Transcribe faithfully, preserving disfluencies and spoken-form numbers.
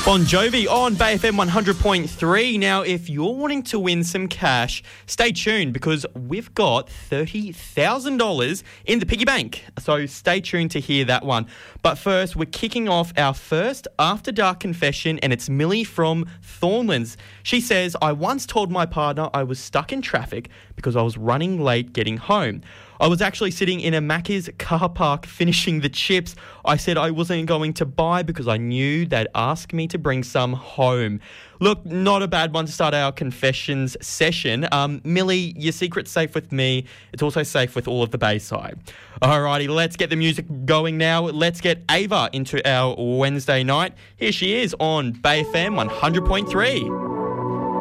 Bon Jovi on Bay F M one hundred point three. Now, if you're wanting to win some cash, stay tuned because we've got thirty thousand dollars in the piggy bank. So stay tuned to hear that one. But first, we're kicking off our first After Dark confession, and it's Millie from Thornlands. She says, I once told my partner I was stuck in traffic because I was running late getting home. I was actually sitting in a Macca's car park finishing the chips. I said I wasn't going to buy because I knew they'd ask me to bring some home. Look, not a bad one to start our confessions session. Um, Millie, your secret's safe with me. It's also safe with all of the Bayside. Alrighty, let's get the music going now. Let's get Ava into our Wednesday night. Here she is on Bay F M one hundred point three.